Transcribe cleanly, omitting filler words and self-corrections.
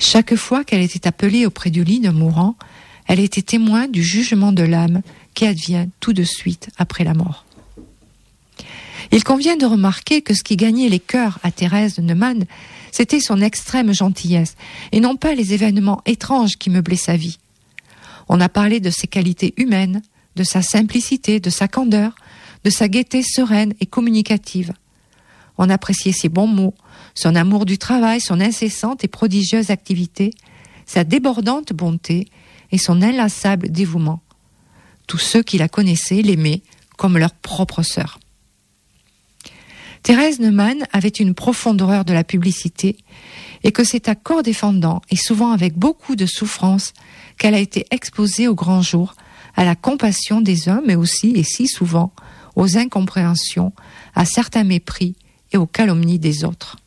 Chaque fois qu'elle était appelée auprès du lit d'un mourant, elle était témoin du jugement de l'âme qui advient tout de suite après la mort. Il convient de remarquer que ce qui gagnait les cœurs à Thérèse de Neumann, c'était son extrême gentillesse, et non pas les événements étranges qui meublaient sa vie. On a parlé de ses qualités humaines, de sa simplicité, de sa candeur, de sa gaieté sereine et communicative. On appréciait ses bons mots, son amour du travail, son incessante et prodigieuse activité, sa débordante bonté et son inlassable dévouement. Tous ceux qui la connaissaient l'aimaient comme leur propre sœur. Thérèse Neumann avait une profonde horreur de la publicité et que c'est à corps défendant et souvent avec beaucoup de souffrance qu'elle a été exposée au grand jour, à la compassion des uns mais aussi et si souvent aux incompréhensions, à certains mépris et aux calomnies des autres.